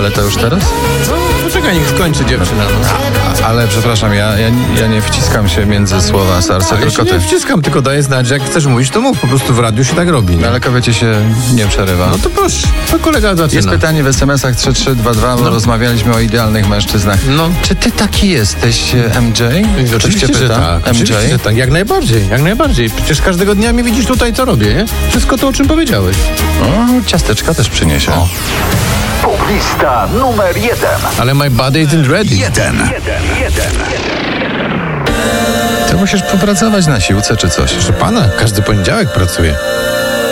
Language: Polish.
Ale to już teraz? No, poczekaj, niech skończy dziewczyna. Ale przepraszam, ja nie wciskam się między słowa Sarsa, Ja tylko się ty. nie wciskam, tylko daję znać, że jak chcesz mówić, to mów. Po prostu w radiu się tak robi. Nie? Ale kobiecie się nie przerywa. No to proszę, to kolega zaczyna. Jest pytanie w SMS-ach 3322, bo rozmawialiśmy o idealnych mężczyznach. No. Czy ty taki jesteś, MJ? Oczywiście, Ktoś cię że pyta? tak. MJ? Oczywiście, że tak. Jak najbardziej, jak najbardziej. Przecież każdego dnia mnie widzisz tutaj, co robię, nie? Wszystko to, o czym powiedziałeś. O, ciasteczka też przyniesie. Lista numer 1. Ale my body isn't ready. Ty musisz popracować na siłce czy coś. Proszę pana, każdy poniedziałek pracuję.